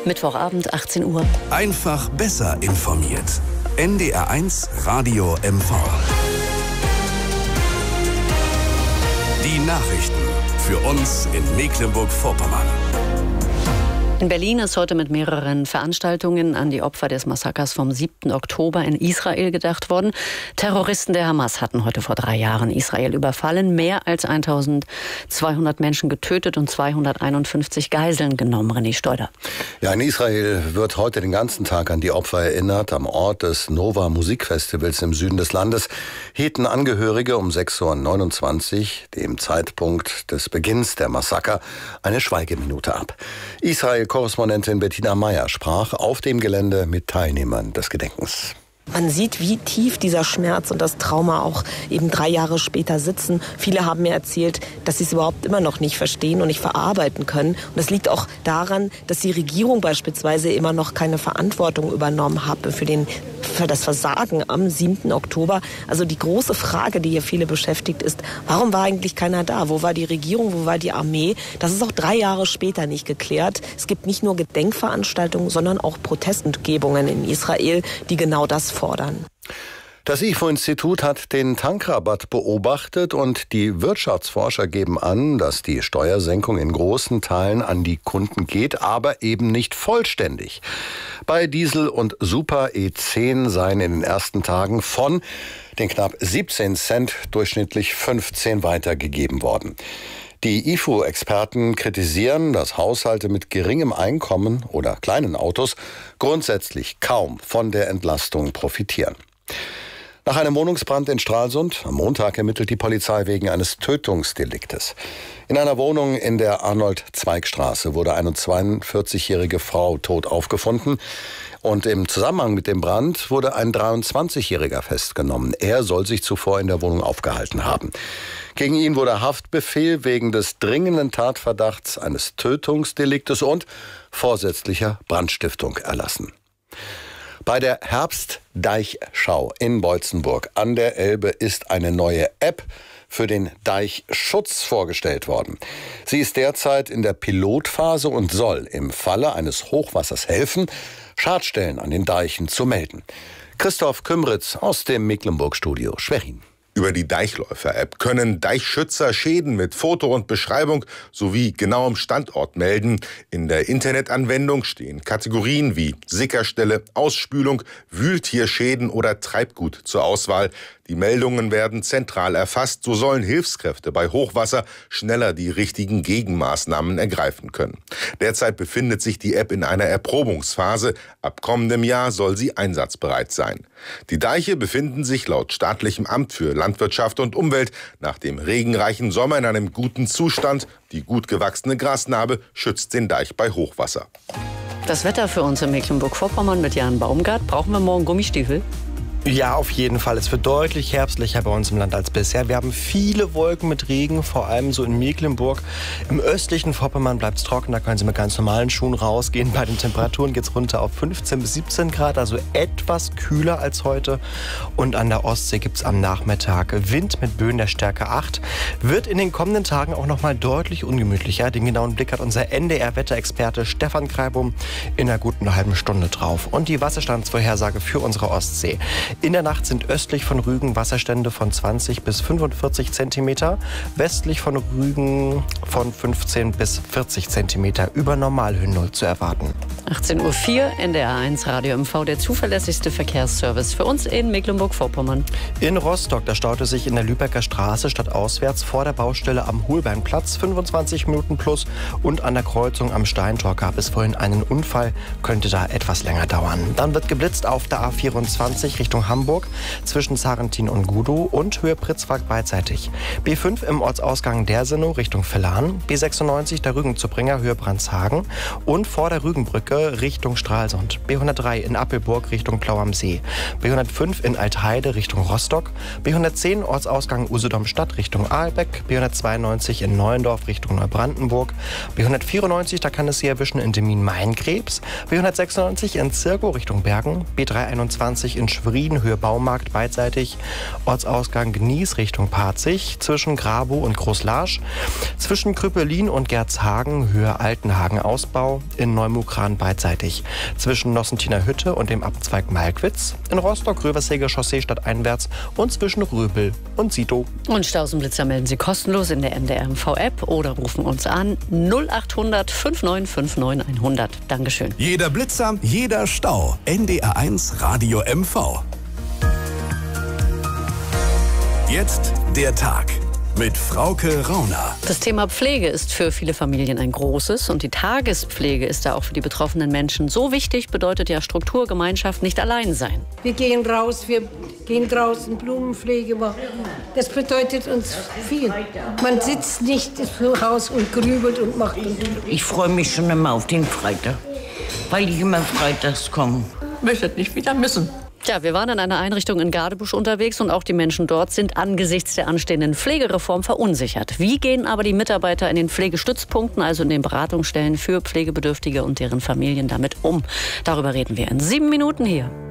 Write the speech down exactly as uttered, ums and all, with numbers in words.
Mittwochabend, achtzehn Uhr. Einfach besser informiert. N D R eins Radio M V. Die Nachrichten für uns in Mecklenburg-Vorpommern. In Berlin ist heute mit mehreren Veranstaltungen an die Opfer des Massakers vom siebten Oktober in Israel gedacht worden. Terroristen der Hamas hatten heute vor drei Jahren Israel überfallen, mehr als eintausendzweihundert Menschen getötet und zweihunderteinundfünfzig Geiseln genommen. René Steuder. Ja, in Israel wird heute den ganzen Tag an die Opfer erinnert. Am Ort des Nova Musikfestivals im Süden des Landes hielten Angehörige um sechs Uhr neunundzwanzig, dem Zeitpunkt des Beginns der Massaker, eine Schweigeminute ab. Israel Korrespondentin Bettina Meyer sprach auf dem Gelände mit Teilnehmern des Gedenkens. Man sieht, wie tief dieser Schmerz und das Trauma auch eben drei Jahre später sitzen. Viele haben mir erzählt, dass sie es überhaupt immer noch nicht verstehen und nicht verarbeiten können. Und das liegt auch daran, dass die Regierung beispielsweise immer noch keine Verantwortung übernommen hat für, den, für das Versagen am siebten Oktober. Also die große Frage, die hier viele beschäftigt, ist, warum war eigentlich keiner da? Wo war die Regierung, wo war die Armee? Das ist auch drei Jahre später nicht geklärt. Es gibt nicht nur Gedenkveranstaltungen, sondern auch Protestkundgebungen in Israel, die genau das fordern. Das I F O-Institut hat den Tankrabatt beobachtet und die Wirtschaftsforscher geben an, dass die Steuersenkung in großen Teilen an die Kunden geht, aber eben nicht vollständig. Bei Diesel und Super E zehn seien in den ersten Tagen von den knapp siebzehn Cent durchschnittlich fünfzehn weitergegeben worden. Die I F O-Experten kritisieren, dass Haushalte mit geringem Einkommen oder kleinen Autos grundsätzlich kaum von der Entlastung profitieren. Nach einem Wohnungsbrand in Stralsund am Montag ermittelt die Polizei wegen eines Tötungsdeliktes. In einer Wohnung in der Arnold-Zweig-Straße wurde eine zweiundvierzigjährige Frau tot aufgefunden. Und im Zusammenhang mit dem Brand wurde ein dreiundzwanzigjähriger festgenommen. Er soll sich zuvor in der Wohnung aufgehalten haben. Gegen ihn wurde Haftbefehl wegen des dringenden Tatverdachts eines Tötungsdeliktes und vorsätzlicher Brandstiftung erlassen. Bei der Herbstdeichschau in Boitzenburg an der Elbe ist eine neue App für den Deichschutz vorgestellt worden. Sie ist derzeit in der Pilotphase und soll im Falle eines Hochwassers helfen, Schadstellen an den Deichen zu melden. Christoph Kümritz aus dem Mecklenburg-Studio Schwerin. Über die Deichläufer-App können Deichschützer Schäden mit Foto und Beschreibung sowie genauem Standort melden. In der Internetanwendung stehen Kategorien wie Sickerstelle, Ausspülung, Wühltierschäden oder Treibgut zur Auswahl. Die Meldungen werden zentral erfasst. So sollen Hilfskräfte bei Hochwasser schneller die richtigen Gegenmaßnahmen ergreifen können. Derzeit befindet sich die App in einer Erprobungsphase. Ab kommendem Jahr soll sie einsatzbereit sein. Die Deiche befinden sich laut staatlichem Amt für Landwirtschaft und Umwelt nach dem regenreichen Sommer in einem guten Zustand. Die gut gewachsene Grasnarbe schützt den Deich bei Hochwasser. Das Wetter für uns in Mecklenburg-Vorpommern mit Jan Baumgart. Brauchen wir morgen Gummistiefel? Ja, auf jeden Fall. Es wird deutlich herbstlicher bei uns im Land als bisher. Wir haben viele Wolken mit Regen, vor allem so in Mecklenburg. Im östlichen Vorpommern bleibt es trocken, da können Sie mit ganz normalen Schuhen rausgehen. Bei den Temperaturen geht es runter auf fünfzehn bis siebzehn Grad, also etwas kühler als heute. Und an der Ostsee gibt es am Nachmittag Wind mit Böen der Stärke acht. Wird in den kommenden Tagen auch noch mal deutlich ungemütlicher. Den genauen Blick hat unser N D R-Wetterexperte Stefan Kreibum in einer guten halben Stunde drauf. Und die Wasserstandsvorhersage für unsere Ostsee. In der Nacht sind östlich von Rügen Wasserstände von zwanzig bis fünfundvierzig Zentimeter, westlich von Rügen von fünfzehn bis vierzig Zentimeter über Normalhöhennull zu erwarten. achtzehn Uhr vier, N D R eins Radio M V, der zuverlässigste Verkehrsservice für uns in Mecklenburg-Vorpommern. In Rostock, da staute sich in der Lübecker Straße stadtauswärts vor der Baustelle am Holbeinplatz fünfundzwanzig Minuten plus und an der Kreuzung am Steintor gab es vorhin einen Unfall, könnte da etwas länger dauern. Dann wird geblitzt auf der A vierundzwanzig Richtung Hamburg zwischen Sarrentin und Gudow und Höhe Pritzwalk beidseitig. B fünf im Ortsausgang Dersenow Richtung Villan, B sechsundneunzig der Rügenzubringer Höhe Brandshagen und vor der Rügenbrücke Richtung Stralsund. B hundertdrei in Appelburg Richtung Plau am See. B hundertfünf in Altheide Richtung Rostock. B hundertzehn Ortsausgang Usedom-Stadt Richtung Aalbeck. B hundertzweiundneunzig in Neuendorf Richtung Neubrandenburg. B hundertvierundneunzig, da kann es Sie erwischen in Demmin-Mainkrebs. B hundertsechsundneunzig in Zirkow Richtung Bergen. B dreihunderteinundzwanzig in Schwerin Höhe Baumarkt beidseitig. Ortsausgang Gnies Richtung Parzig zwischen Grabow und Großlarsch. Zwischen Krüppelin und Gerzhagen Höhe Altenhagen Ausbau. In Neumukran beidseitig. Zwischen Nossentiner Hütte und dem Abzweig Malkwitz, in Rostock Röversäger Chaussee stadteinwärts und zwischen Röbel und Sito. Und Stausenblitzer melden Sie kostenlos in der M D R M V-App oder rufen uns an null acht hundert fünfundneunzig neunundfünfzig hundert. Dankeschön. Jeder Blitzer, jeder Stau. N D R eins Radio M V. Jetzt der Tag mit Frauke Rauner. Das Thema Pflege ist für viele Familien ein großes und die Tagespflege ist da auch für die betroffenen Menschen so wichtig, bedeutet ja Struktur, Gemeinschaft, nicht allein sein. Wir gehen raus, wir gehen draußen Blumenpflege machen. Das bedeutet uns viel. Man sitzt nicht zu Hause und grübelt und macht und tut. Ich freue mich schon immer auf den Freitag, weil ich immer freitags komme. Möchte nicht wieder missen. Ja, wir waren in einer Einrichtung in Gadebusch unterwegs und auch die Menschen dort sind angesichts der anstehenden Pflegereform verunsichert. Wie gehen aber die Mitarbeiter in den Pflegestützpunkten, also in den Beratungsstellen für Pflegebedürftige und deren Familien damit um? Darüber reden wir in sieben Minuten hier